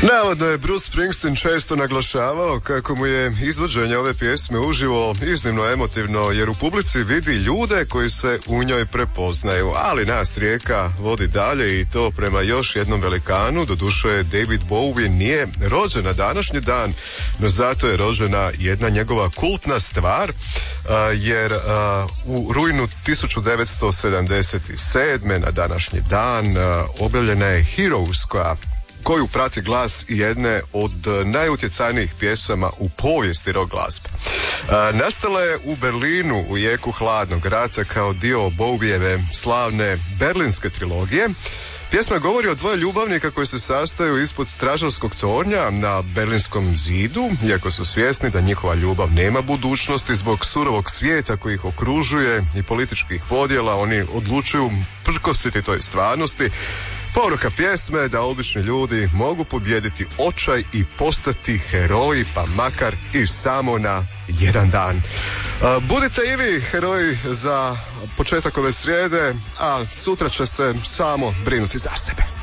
Navodno je Bruce Springsteen često naglašavao kako mu je izvođenje ove pjesme uživo iznimno emotivno, jer u publici vidi ljude koji se u njoj prepoznaju, ali nas rijeka vodi dalje i to prema još jednom velikanu. Doduše David Bowie nije rođen na današnji dan, no zato je rođena jedna njegova kultna stvar, jer u rujnu 1977. na današnji dan objavljena je Heroes, koju prati glas jedne od najutjecajnijih pjesama u povijesti rock glazbe. Nastala je u Berlinu u jeku hladnog rata kao dio Bowieve slavne berlinske trilogije. Pjesma govori o dvoje ljubavnika koji se sastaju ispod stražarskog tornja na Berlinskom zidu, iako su svjesni da njihova ljubav nema budućnosti zbog surovog svijeta koji ih okružuje i političkih podjela. Oni odlučuju prkositi toj stvarnosti. Poruka pjesme je da obični ljudi mogu pobijediti očaj i postati heroji, pa makar i samo na jedan dan. Budite i vi heroji za početak ove srijede, a sutra će se samo brinuti za sebe.